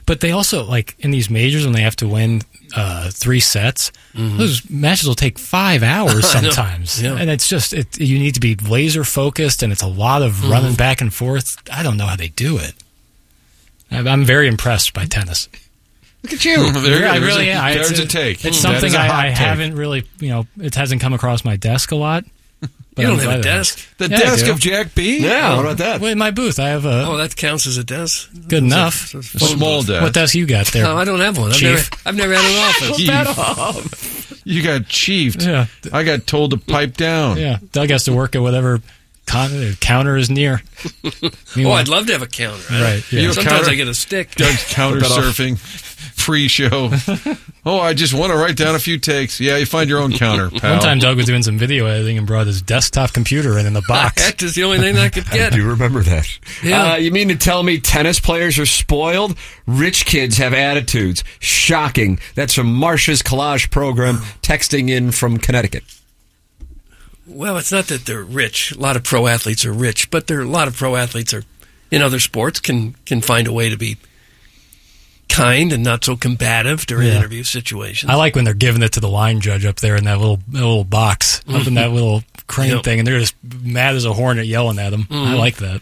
But they also, like, in these majors when they have to win 3 sets, those matches will take 5 hours sometimes. Yeah. And it's just, you need to be laser focused, and it's a lot of running back and forth. I don't know how they do it. I'm very impressed by tennis. Look at you. I really am. There's a take. It's something I haven't really, it hasn't come across my desk a lot. You don't have a desk? The desk of Jack B? Yeah, what about that? Well, in my booth, I have a... Oh, that counts as a desk? Good enough. A small desk. What desk you got there? No, I don't have one. Chief? I've never had an office. You got chiefed. Yeah. I got told to pipe down. Yeah, Doug has to work at whatever counter is near. I'd love to have a counter. Right. Yeah. Sometimes I get a stick. Doug's counter surfing. Free show. I just want to write down a few takes. Yeah, you find your own counter, pal. One time Doug was doing some video editing and brought his desktop computer in the box. That is the only thing I could get. I do remember that. Yeah. You mean to tell me tennis players are spoiled? Rich kids have attitudes. Shocking. That's from Marcia's Collage program, texting in from Connecticut. Well, it's not that they're rich. A lot of pro athletes are rich, but a lot of pro athletes are in other sports can find a way to be kind and not so combative during interview situations. I like when they're giving it to the line judge up there in that little box, up in that little crane thing, and they're just mad as a hornet yelling at them. I like that.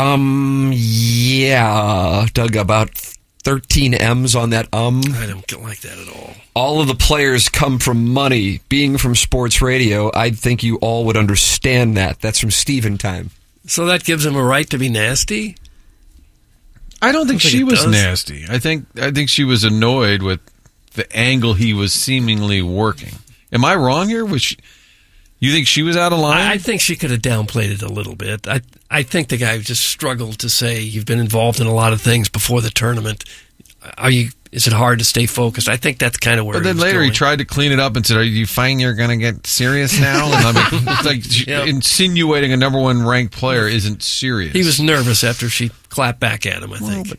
Yeah, Doug, about 13 M's on that. I don't like that at all. All of the players come from money. Being from sports radio, I think you all would understand that. That's from Steven Time. So that gives him a right to be nasty? I don't think she was nasty. I think she was annoyed with the angle he was seemingly working. Am I wrong here? You think she was out of line? I think she could have downplayed it a little bit. I think the guy just struggled to say, you've been involved in a lot of things before the tournament. Is it hard to stay focused? I think that's kind of where. But then later he tried to clean it up and said, "Are you finding you're going to get serious now?" And it's like insinuating a number 1 ranked player isn't serious. He was nervous after she clapped back at him, I think.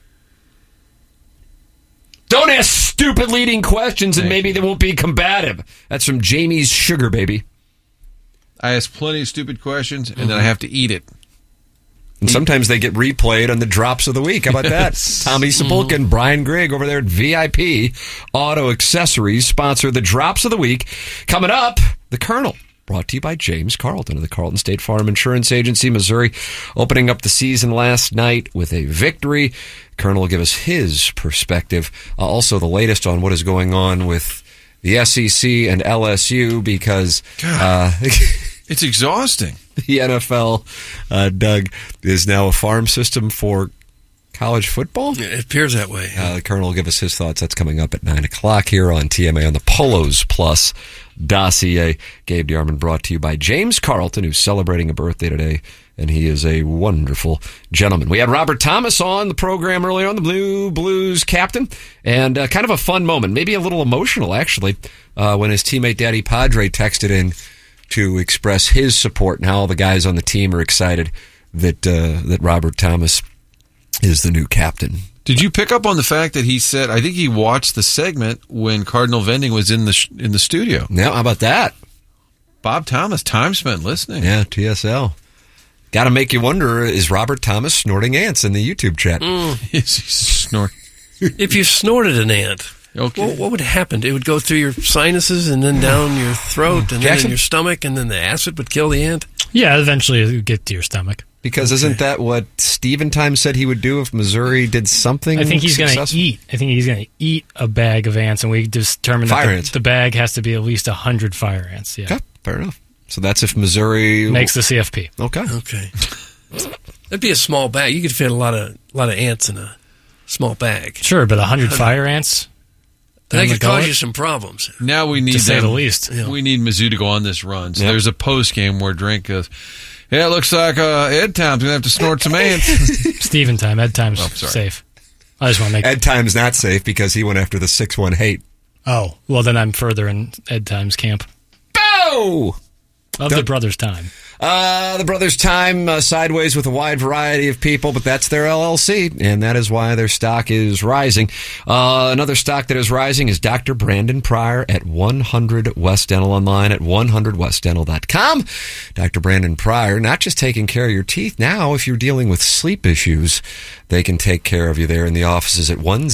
Don't ask stupid leading questions and maybe they won't be combative. That's from Jamie's Sugar Baby. I ask plenty of stupid questions and then I have to eat it. And sometimes they get replayed on the drops of the week. How about that? Tommy Sapulka and Brian Grigg over there at VIP Auto Accessories sponsor the drops of the week. Coming up, the Colonel, brought to you by James Carlton of the Carlton State Farm Insurance Agency, Missouri, opening up the season last night with a victory. Colonel will give us his perspective. Also, the latest on what is going on with the SEC and LSU because it's exhausting. The NFL, Doug, is now a farm system for college football? It appears that way. The Colonel will give us his thoughts. That's coming up at 9 o'clock here on TMA on the Polos Plus dossier. Gabe DeArmond brought to you by James Carlton, who's celebrating a birthday today, and he is a wonderful gentleman. We had Robert Thomas on the program earlier on, the Blue Blues captain, and kind of a fun moment, maybe a little emotional, actually, when his teammate Daddy Padre texted in to express his support and how all the guys on the team are excited that Robert Thomas is the new captain. Did you pick up on the fact that he said, I think he watched the segment when Cardinal Vending was in the studio? Yeah, how about that? Bob Thomas, time spent listening. Yeah, TSL. Got to make you wonder, is Robert Thomas snorting ants in the YouTube chat? Is he snorting? If you snorted an ant, okay, what would happen? It would go through your sinuses and then down your throat and then in your stomach, and then the acid would kill the ant? Yeah, eventually it would get to your stomach. Because isn't that what Steven Time said he would do if Missouri did something? I think he's going to eat. I think he's going to eat a bag of ants, and we determined that the bag has to be at least 100 fire ants. Yeah, okay, fair enough. So that's if Missouri makes the CFP. Okay. That'd be a small bag. You could fit a lot of ants in a small bag. Sure, but 100 fire ants. That could cause you some problems. Now we need, to say the least. We need Mizzou to go on this run. So there's a post game where Drink goes, yeah, it looks like Ed Time's going to have to snort some ants. Steven Time. Ed Time's safe. I just want to make Ed Time's not safe because he went after the 6-1 hate. Oh, well, then I'm further in Ed Time's camp. Bow! Of the Brothers Time. The Brothers Time sideways with a wide variety of people, but that's their LLC, and that is why their stock is rising. Another stock that is rising is Dr. Brandon Pryor at 100 West Dental, online at 100westdental.com. Dr. Brandon Pryor, not just taking care of your teeth. Now, if you're dealing with sleep issues, they can take care of you there in the offices at 1